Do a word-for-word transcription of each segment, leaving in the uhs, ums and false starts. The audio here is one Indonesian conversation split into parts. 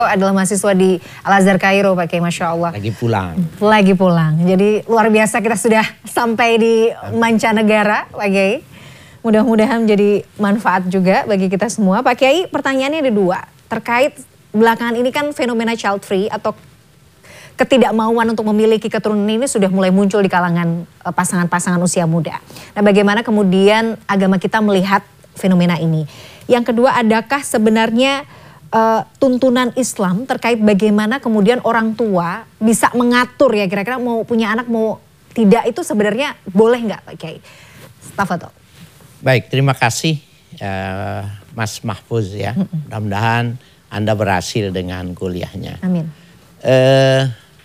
Adalah mahasiswa di Al-Azhar Kairo, Pak Kiai, Masya Allah. Lagi pulang. Lagi pulang. Jadi luar biasa kita sudah sampai di mancanegara, Pak Kiai. Mudah-mudahan menjadi manfaat juga bagi kita semua. Pak Kiai, pertanyaannya ada dua. Terkait belakangan ini kan fenomena child free atau ketidakmauan untuk memiliki keturunan ini sudah mulai muncul di kalangan pasangan-pasangan usia muda. Nah, bagaimana kemudian agama kita melihat fenomena ini? Yang kedua, adakah sebenarnya Uh, tuntunan Islam terkait bagaimana kemudian orang tua bisa mengatur ya kira-kira mau punya anak mau tidak itu sebenarnya boleh nggak Pak Kiai? Tafadhol. Baik, terima kasih uh, Mas Mahfuz ya. Mm-mm. Mudah-mudahan Anda berhasil dengan kuliahnya. Amin. Uh,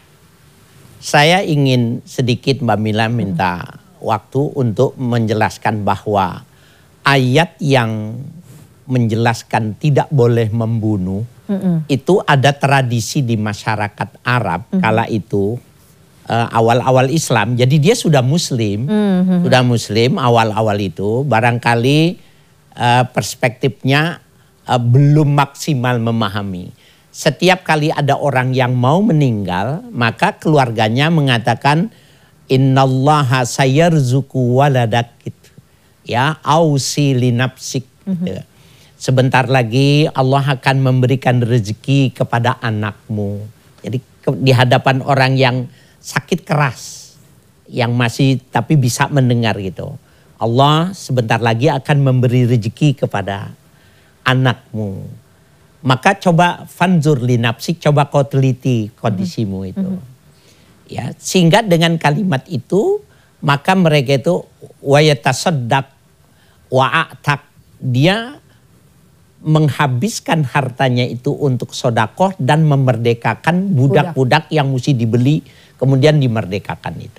saya ingin sedikit Mbak Mila minta mm. waktu untuk menjelaskan bahwa ayat yang menjelaskan tidak boleh membunuh, mm-hmm. itu ada tradisi di masyarakat Arab mm-hmm. kala itu uh, awal-awal Islam. Jadi dia sudah Muslim, mm-hmm. sudah Muslim awal-awal itu. Barangkali uh, perspektifnya uh, belum maksimal memahami. Setiap kali ada orang yang mau meninggal, maka keluarganya mengatakan innallaha sayarzuku waladak, gitu. Ya, ausi linapsik. Mm-hmm. Gitu. Sebentar lagi Allah akan memberikan rezeki kepada anakmu. Jadi di hadapan orang yang sakit keras, yang masih tapi bisa mendengar gitu. Allah sebentar lagi akan memberi rezeki kepada anakmu. Maka coba fanzur li nafsik, coba kau teliti kondisimu itu. Ya, sehingga dengan kalimat itu maka mereka itu wa yatasaddaq wa a'taq, dia menghabiskan hartanya itu untuk sodakoh dan memerdekakan budak-budak yang mesti dibeli kemudian dimerdekakan itu.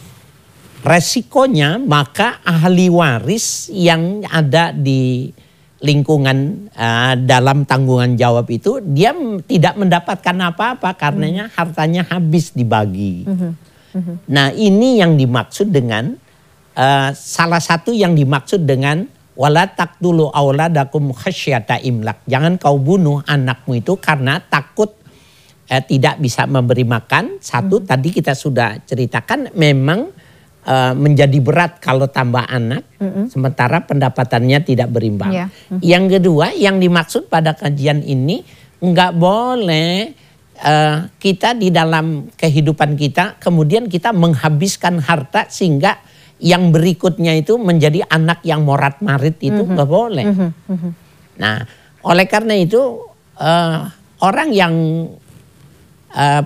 Resikonya maka ahli waris yang ada di lingkungan uh, dalam tanggungan jawab itu dia tidak mendapatkan apa-apa karenanya hmm. hartanya habis dibagi. Hmm. Hmm. Nah, ini yang dimaksud dengan uh, salah satu yang dimaksud dengan wala taqtulu auladakum khasyata imlak. Jangan kau bunuh anakmu itu karena takut eh, tidak bisa memberi makan. Satu, hmm. tadi kita sudah ceritakan memang eh, menjadi berat kalau tambah anak. Hmm. Sementara pendapatannya tidak berimbang. Yeah. Hmm. Yang kedua, yang dimaksud pada kajian ini enggak boleh eh, kita di dalam kehidupan kita kemudian kita menghabiskan harta sehingga yang berikutnya itu menjadi anak yang morat marit itu nggak mm-hmm. boleh. Mm-hmm. Nah, oleh karena itu uh, orang yang uh,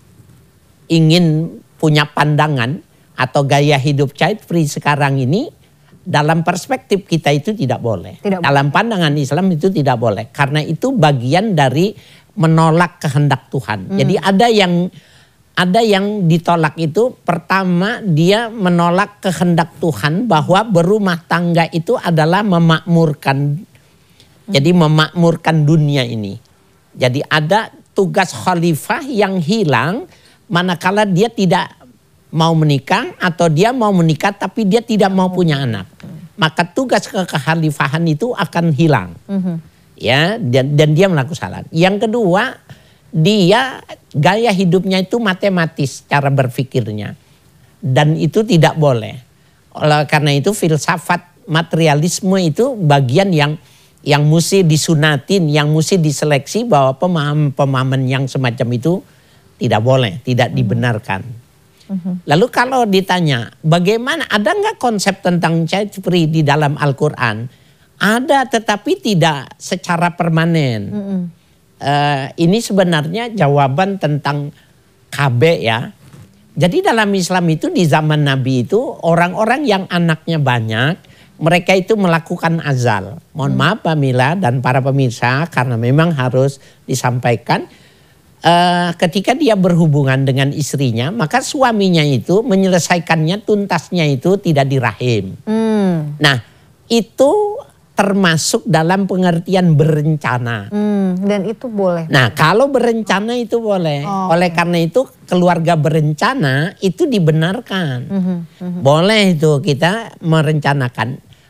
ingin punya pandangan atau gaya hidup child free sekarang ini dalam perspektif kita itu tidak boleh. Tidak dalam pandangan Islam itu tidak boleh karena itu bagian dari menolak kehendak Tuhan. Mm. Jadi ada yang Ada yang ditolak itu pertama dia menolak kehendak Tuhan bahwa berumah tangga itu adalah memakmurkan. Jadi memakmurkan dunia ini. Jadi ada tugas khalifah yang hilang manakala dia tidak mau menikah atau dia mau menikah tapi dia tidak mau punya anak. Maka tugas kekhalifahan itu akan hilang. Ya, dan, dan dia melakukan salah. Yang kedua, dia gaya hidupnya itu matematis cara berpikirnya dan itu tidak boleh. Oleh karena itu filsafat materialisme itu bagian yang yang mesti disunatin, yang mesti diseleksi bahwa pemahaman-pemahaman yang semacam itu tidak boleh, tidak dibenarkan. Uh-huh. Lalu kalau ditanya bagaimana, ada nggak konsep tentang child free di dalam Al-Quran? Ada, tetapi tidak secara permanen. Uh-uh. Uh, ini sebenarnya jawaban tentang K B ya. Jadi dalam Islam itu di zaman Nabi itu orang-orang yang anaknya banyak, mereka itu melakukan azal. Mohon hmm. maaf Pak Mila dan para pemirsa karena memang harus disampaikan. Uh, ketika dia berhubungan dengan istrinya, maka suaminya itu menyelesaikannya tuntasnya itu tidak di rahim. Hmm. Nah itu termasuk dalam pengertian berencana. Hmm, dan itu boleh. Nah kalau berencana itu boleh. Oh, Oleh okay. karena itu keluarga berencana itu dibenarkan. Mm-hmm, mm-hmm. Boleh itu kita merencanakan.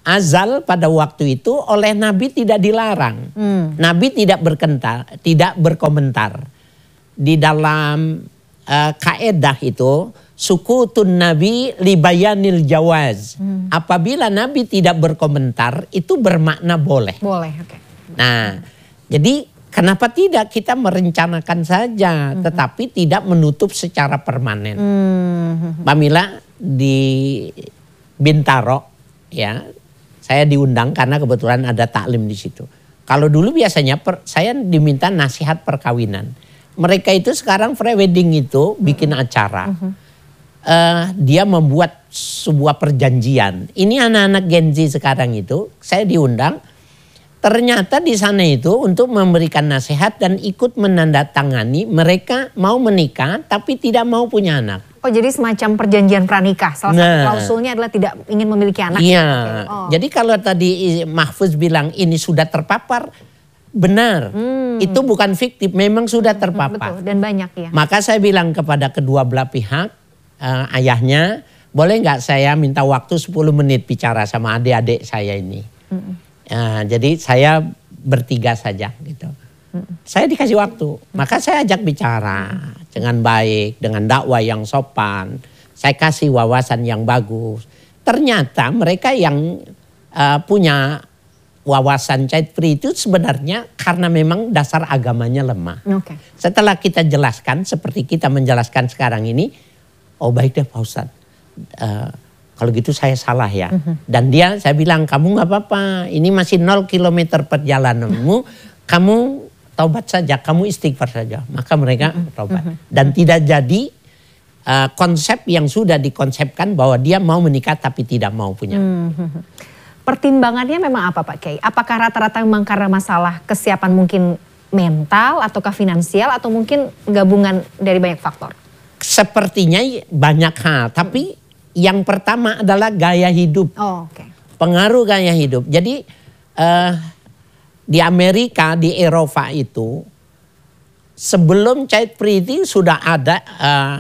azal pada waktu itu oleh Nabi tidak dilarang. Hmm. Nabi tidak berkentar, tidak berkomentar. Di dalam uh, kaedah itu sukutun Nabi libayanil jawaz. Hmm. Apabila Nabi tidak berkomentar itu bermakna boleh. Boleh, oke. Okay. Nah, jadi kenapa tidak kita merencanakan saja, hmm. tetapi tidak menutup secara permanen. Hmm. Mbak Mila di Bintaro, ya, saya diundang karena kebetulan ada taklim di situ. Kalau dulu biasanya per, saya diminta nasihat perkawinan. Mereka itu sekarang pre-wedding itu bikin acara. Hmm. Uh, dia membuat sebuah perjanjian. Ini anak-anak Gen Z sekarang itu, saya diundang. Ternyata di sana itu untuk memberikan nasihat dan ikut menandatangani mereka mau menikah tapi tidak mau punya anak. Oh, jadi semacam perjanjian pranikah. Salah nah, satu klausulnya adalah tidak ingin memiliki anak. Iya. Okay. Oh. Jadi kalau tadi Mahfuz bilang ini sudah terpapar, benar. Hmm. Itu bukan fiktif, memang sudah terpapar. Betul, dan banyak ya. Maka saya bilang kepada kedua belah pihak, uh, ayahnya, boleh nggak saya minta waktu sepuluh menit bicara sama adik-adik saya ini. Hmm. Uh, jadi saya bertiga saja gitu. Hmm. Saya dikasih waktu, maka saya ajak bicara dengan baik, dengan dakwah yang sopan. Saya kasih wawasan yang bagus. Ternyata mereka yang uh, punya wawasan child free itu sebenarnya karena memang dasar agamanya lemah. Okay. Setelah kita jelaskan seperti kita menjelaskan sekarang ini, oh baik deh Pak Ustadz. Uh, Kalau gitu saya salah ya. Uh-huh. Dan dia saya bilang kamu nggak apa-apa. Ini masih nol kilometer perjalananmu. Kamu taubat saja. Kamu istighfar saja. Maka mereka uh-huh. taubat. Uh-huh. Dan tidak jadi uh, konsep yang sudah dikonsepkan bahwa dia mau menikah tapi tidak mau punya. Uh-huh. Pertimbangannya memang apa Pak Kiai? Apakah rata-rata memang karena masalah kesiapan mungkin mental ataukah finansial atau mungkin gabungan dari banyak faktor? Sepertinya banyak hal. Tapi uh-huh. yang pertama adalah gaya hidup, oh, okay. pengaruh gaya hidup. Jadi uh, di Amerika, di Eropa itu sebelum child free itu sudah ada uh,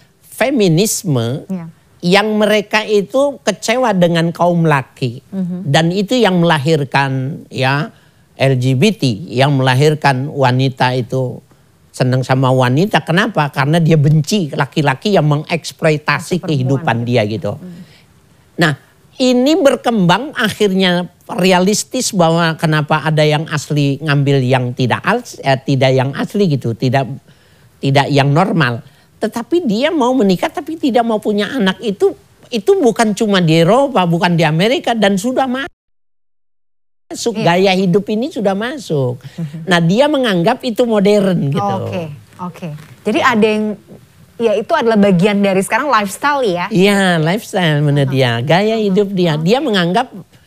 feminisme yeah. yang mereka itu kecewa dengan kaum laki mm-hmm. dan itu yang melahirkan ya L G B T, yang melahirkan wanita itu senang sama wanita. Kenapa? Karena dia benci laki-laki yang mengeksploitasi kehidupan dia gitu. Hmm. Nah ini berkembang akhirnya realistis bahwa kenapa ada yang asli ngambil yang tidak asli, eh, tidak yang asli gitu, tidak tidak yang normal. Tetapi dia mau menikah tapi tidak mau punya anak itu itu bukan cuma di Eropa, bukan di Amerika dan sudah masuk. Masuk iya. Gaya hidup ini sudah masuk. Nah dia menganggap itu modern gitu. Oke, okay, oke. Okay. Jadi ada yang, ya itu adalah bagian dari sekarang lifestyle ya? Iya lifestyle menurut uh-huh. dia, gaya hidup dia. Dia menganggap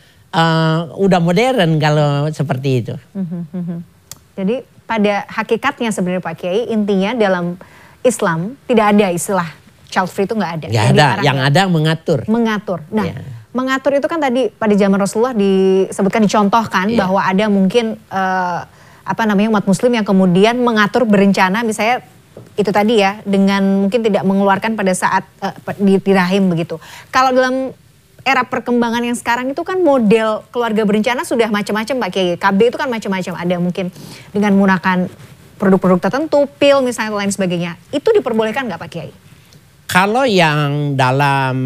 uh, udah modern kalau seperti itu. Uh-huh. Jadi pada hakikatnya sebenarnya Pak Kiai intinya dalam Islam tidak ada istilah child free itu nggak ada. Nggak ada, yang ada mengatur. Mengatur. Nah. Ya. Mengatur itu kan tadi pada zaman Rasulullah disebutkan dicontohkan yeah. bahwa ada mungkin uh, apa namanya umat muslim yang kemudian mengatur berencana misalnya itu tadi ya dengan mungkin tidak mengeluarkan pada saat uh, di, di rahim begitu. Kalau dalam era perkembangan yang sekarang itu kan model keluarga berencana sudah macam-macam Pak Kiai. K B itu kan macam-macam, ada mungkin dengan menggunakan produk-produk tertentu, pil misalnya lain sebagainya. Itu diperbolehkan nggak Pak Kiai? Kalau yang dalam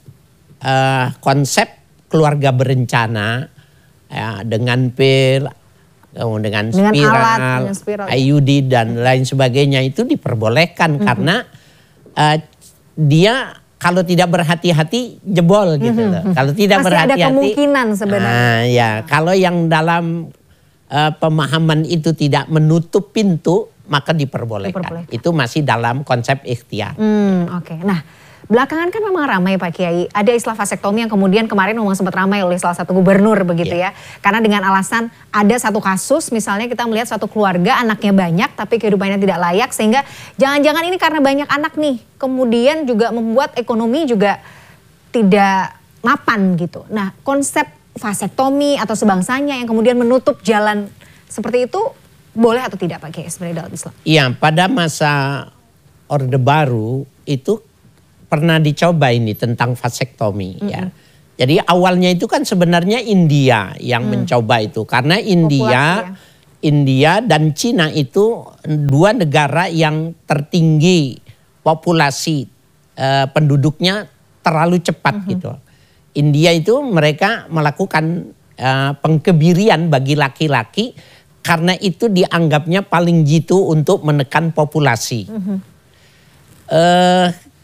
Uh, konsep keluarga berencana ya, dengan pil, dengan, dengan spiral, alat, dengan spiral, I U D dan lain sebagainya itu diperbolehkan mm-hmm. karena uh, dia kalau tidak berhati-hati jebol gitu mm-hmm. loh. Kalau tidak masih berhati-hati, ada kemungkinan sebenarnya. Uh, ya, kalau yang dalam uh, pemahaman itu tidak menutup pintu maka diperbolehkan. diperbolehkan. Itu masih dalam konsep ikhtiar. Hmm, Oke, okay. Nah. Belakangan kan memang ramai Pak Kiai, ada istilah vasektomi yang kemudian kemarin memang sempat ramai oleh salah satu gubernur begitu yeah. ya. Karena dengan alasan ada satu kasus misalnya kita melihat satu keluarga anaknya banyak tapi kehidupannya tidak layak. Sehingga jangan-jangan ini karena banyak anak nih kemudian juga membuat ekonomi juga tidak mapan gitu. Nah konsep vasektomi atau sebangsanya yang kemudian menutup jalan seperti itu boleh atau tidak Pak Kiai sebenarnya dalam Islam? Iya pada masa Orde Baru itu pernah dicoba ini tentang vasektomi mm-hmm. ya. Jadi awalnya itu kan sebenarnya India yang hmm. mencoba itu. Karena India, ya. India dan Cina itu dua negara yang tertinggi populasi uh, penduduknya terlalu cepat hmm. gitu. India itu mereka melakukan uh, pengkebirian bagi laki-laki karena itu dianggapnya paling jitu untuk menekan populasi. Hmm. Uh,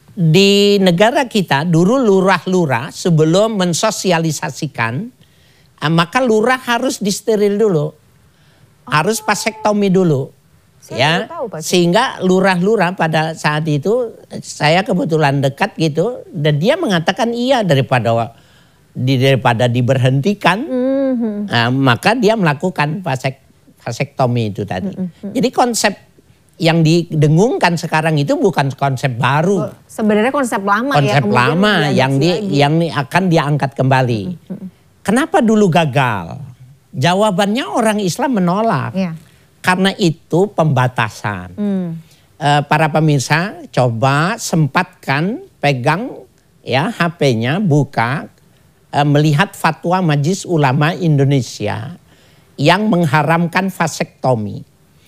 Di negara kita dulu lurah-lurah sebelum mensosialisasikan, maka lurah harus disteril dulu, oh. harus vasektomi dulu, saya ya. Tahu, sehingga lurah-lurah pada saat itu saya kebetulan dekat gitu, dan dia mengatakan iya daripada daripada diberhentikan, mm-hmm. nah, maka dia melakukan vasek, vasektomi itu tadi. Mm-hmm. Jadi konsep yang didengungkan sekarang itu bukan konsep baru. Oh, sebenarnya konsep lama konsep ya. Konsep lama yang di lagi. yang akan diangkat kembali. Hmm. Kenapa dulu gagal? Jawabannya orang Islam menolak. Ya. Karena itu pembatasan. Hmm. E, para pemirsa coba sempatkan pegang ya H P-nya, buka e, melihat fatwa Majelis Ulama Indonesia yang mengharamkan vasektomi.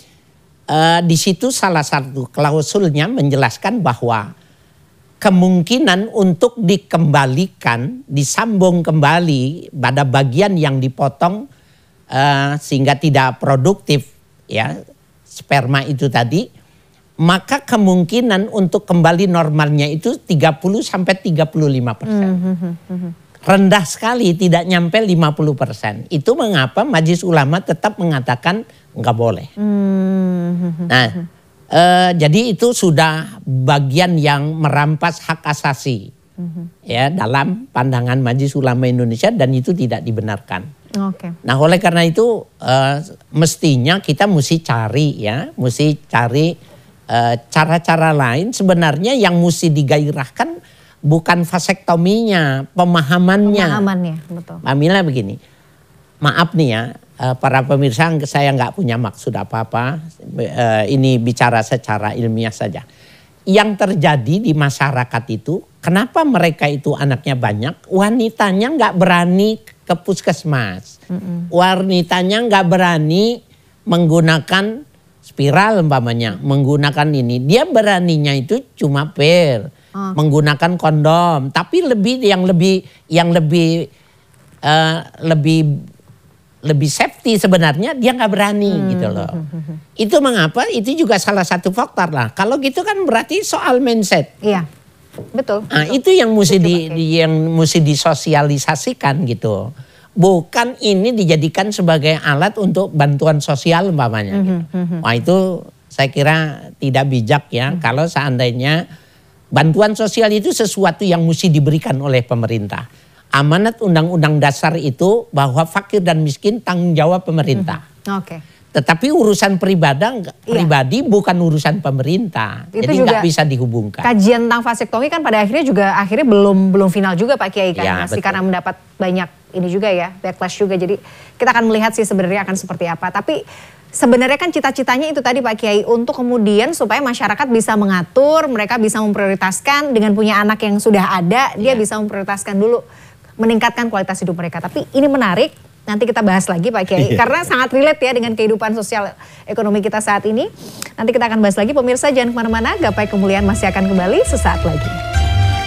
Uh, di situ salah satu klausulnya menjelaskan bahwa kemungkinan untuk dikembalikan, disambung kembali pada bagian yang dipotong uh, sehingga tidak produktif ya sperma itu tadi, maka kemungkinan untuk kembali normalnya itu tiga puluh sampai tiga puluh lima persen. Mm-hmm. Rendah sekali, tidak nyampe lima puluh persen. Itu mengapa Majelis Ulama tetap mengatakan nggak boleh. Hmm. Nah, eh, jadi itu sudah bagian yang merampas hak asasi hmm. ya dalam pandangan Majelis Ulama Indonesia, dan itu tidak dibenarkan. Okay. Nah, oleh karena itu eh, mestinya kita mesti cari ya, mesti cari eh, cara-cara lain sebenarnya yang mesti digairahkan. Bukan vasektominya, pemahamannya. Pemahamannya, betul. Mbak Mila begini, maaf nih ya, para pemirsa, saya nggak punya maksud apa-apa. Ini bicara secara ilmiah saja. Yang terjadi di masyarakat itu, kenapa mereka itu anaknya banyak? Wanitanya nggak berani ke puskesmas. Mm-mm. Wanitanya nggak berani menggunakan spiral umpamanya, menggunakan ini. Dia beraninya itu cuma pil. Oh. Menggunakan kondom, tapi lebih yang lebih yang lebih uh, lebih lebih safety sebenarnya dia nggak berani hmm. gitu loh. Itu mengapa? Itu juga salah satu faktor lah. Kalau gitu kan berarti soal mindset. Iya, betul. Nah, betul. itu yang mesti di, di yang mesti disosialisasikan gitu. Bukan ini dijadikan sebagai alat untuk bantuan sosial umpamanya. Mm-hmm. Gitu. Wah, itu saya kira tidak bijak ya. Mm-hmm. Kalau seandainya bantuan sosial itu sesuatu yang mesti diberikan oleh pemerintah. Amanat Undang-Undang Dasar itu bahwa fakir dan miskin tanggung jawab pemerintah. Mm-hmm. Oke. Okay. Tetapi urusan pribadi, pribadi iya. bukan urusan pemerintah. Itu jadi nggak bisa dihubungkan. Kajian tentang vasektomi kan pada akhirnya juga akhirnya belum belum final juga Pak Kiai kan, ya, masih karena mendapat banyak ini juga ya backlash juga. Jadi kita akan melihat sih sebenarnya akan seperti apa. Tapi sebenarnya kan cita-citanya itu tadi Pak Kiai, untuk kemudian supaya masyarakat bisa mengatur, mereka bisa memprioritaskan dengan punya anak yang sudah ada, dia ya. bisa memprioritaskan dulu meningkatkan kualitas hidup mereka. Tapi ini menarik, nanti kita bahas lagi Pak Kiai, karena sangat relate ya dengan kehidupan sosial ekonomi kita saat ini. Nanti kita akan bahas lagi, pemirsa jangan kemana-mana, Gapai Kemuliaan masih akan kembali sesaat lagi.